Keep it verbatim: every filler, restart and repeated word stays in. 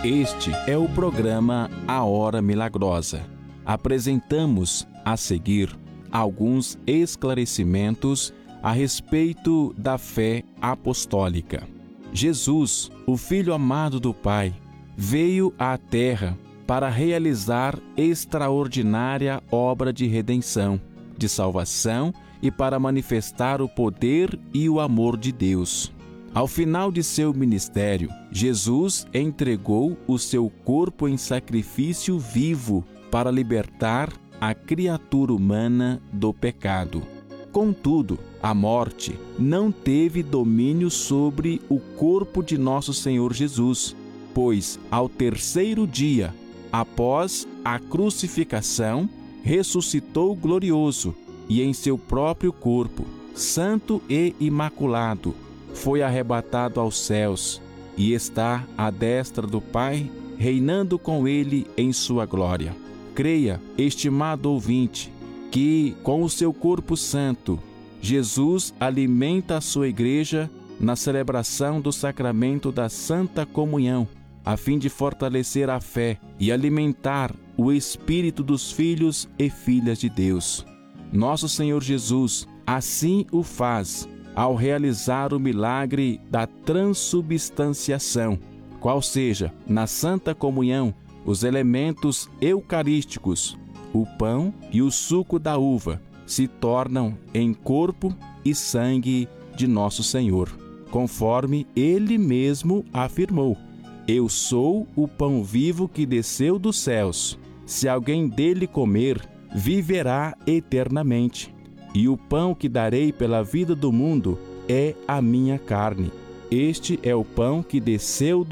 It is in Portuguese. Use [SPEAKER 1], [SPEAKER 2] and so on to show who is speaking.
[SPEAKER 1] Este é o programa A Hora Milagrosa. Apresentamos, a seguir, alguns esclarecimentos a respeito da fé apostólica. Jesus, o Filho amado do Pai, veio à Terra para realizar extraordinária obra de redenção, de salvação e para manifestar o poder e o amor de Deus. Ao final de seu ministério, Jesus entregou o seu corpo em sacrifício vivo para libertar a criatura humana do pecado. Contudo, a morte não teve domínio sobre o corpo de nosso Senhor Jesus, pois, ao terceiro dia, após a crucificação, ressuscitou glorioso e em seu próprio corpo, santo e imaculado, foi arrebatado aos céus e está à destra do Pai, reinando com ele em sua glória. Creia, estimado ouvinte, que com o seu corpo santo, Jesus alimenta a sua igreja na celebração do sacramento da Santa Comunhão, a fim de fortalecer a fé e alimentar o espírito dos filhos e filhas de Deus. Nosso Senhor Jesus assim o faz ao realizar o milagre da transubstanciação, qual seja, na Santa Comunhão, os elementos eucarísticos, o pão e o suco da uva, se tornam em corpo e sangue de nosso Senhor, conforme Ele mesmo afirmou: Eu sou o pão vivo que desceu dos céus. Se alguém dele comer, viverá eternamente. E o pão que darei pela vida do mundo é a minha carne. Este é o pão que desceu